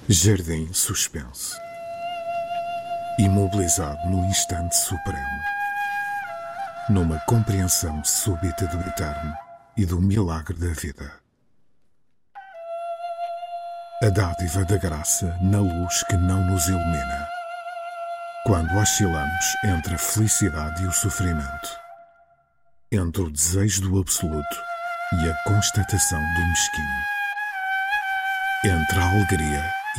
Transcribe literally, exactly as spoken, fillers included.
Jardim suspenso, imobilizado no instante supremo, numa compreensão súbita do eterno e do milagre da vida. A dádiva da graça na luz que não nos ilumina, quando oscilamos entre a felicidade e o sofrimento, entre o desejo do absoluto e a constatação do mesquinho, entre a alegria